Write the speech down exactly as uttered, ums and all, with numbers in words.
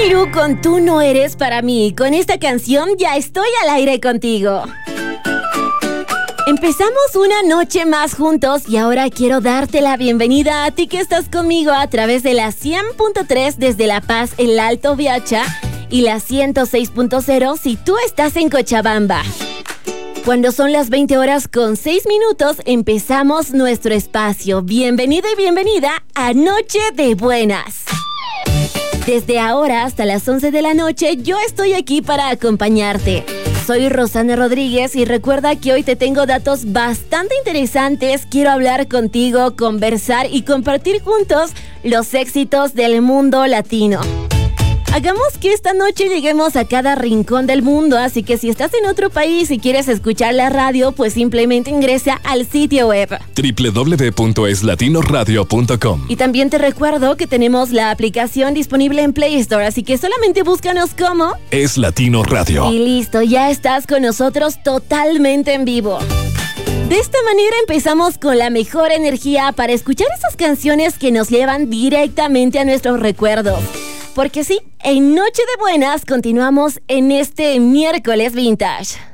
Miru con Tú no eres para mí. Con esta canción ya estoy al aire contigo. Empezamos una noche más juntos y ahora quiero darte la bienvenida a ti que estás conmigo a través de la cien punto tres desde La Paz, el Alto Viacha, y la ciento seis punto cero si tú estás en Cochabamba. Cuando son las veinte horas con seis minutos, empezamos nuestro espacio. Bienvenido y bienvenida a Noche de Buenas. Desde ahora hasta las once de la noche, yo estoy aquí para acompañarte. Soy Rosana Rodríguez y recuerda que hoy te tengo datos bastante interesantes. Quiero hablar contigo, conversar y compartir juntos los éxitos del mundo latino. Hagamos que esta noche lleguemos a cada rincón del mundo, así que si estás en otro país y quieres escuchar la radio, pues simplemente ingresa al sitio web doble u doble u doble u punto es latino radio punto com. Y también te recuerdo que tenemos la aplicación disponible en Play Store, así que solamente búscanos como Es Latino Radio. Y listo, ya estás con nosotros totalmente en vivo. De esta manera empezamos con la mejor energía para escuchar esas canciones que nos llevan directamente a nuestros recuerdos. Porque sí, en Noche de Buenas continuamos en este miércoles vintage.